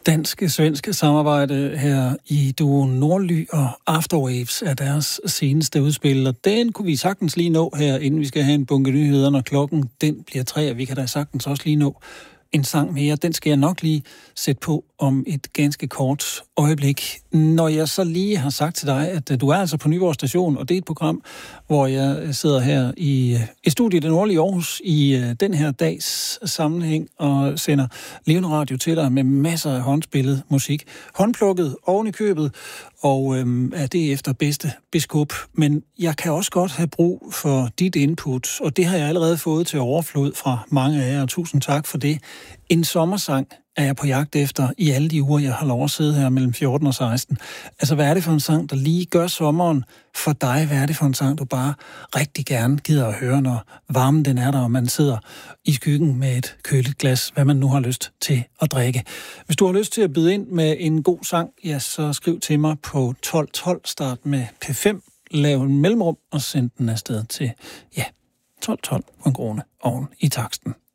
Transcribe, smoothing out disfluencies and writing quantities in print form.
dansk-svenske samarbejde her i duoen Nordly og Afterwaves er deres seneste udspil, og den kunne vi sagtens lige nå her, inden vi skal have en bunke nyheder, når klokken den bliver 3, og vi kan da sagtens også lige nå en sang mere. Den skal jeg nok lige sætte på om et ganske kort øjeblik. Når jeg så lige har sagt til dig, at du er altså på Nyborg Station, og det er et program, hvor jeg sidder her i studiet i det nordlige Aarhus i den her dags sammenhæng og sender levende radio til dig med masser af håndspillet musik. Håndplukket oven i købet, og er det efter bedste beskub. Men jeg kan også godt have brug for dit input, og det har jeg allerede fået til overflod fra mange af jer, og tusind tak for det. En sommersang er jeg på jagt efter i alle de uger, jeg har lov at sidde her mellem 14 og 16. Altså, hvad er det for en sang, der lige gør sommeren for dig? Hvad er det for en sang, du bare rigtig gerne gider at høre, når varmen den er der, og man sidder i skyggen med et køligt glas, hvad man nu har lyst til at drikke? Hvis du har lyst til at byde ind med en god sang, ja, så skriv til mig på 1212, start med P5, lav en mellemrum og send den afsted til, 1212 på en krone oven i taksten.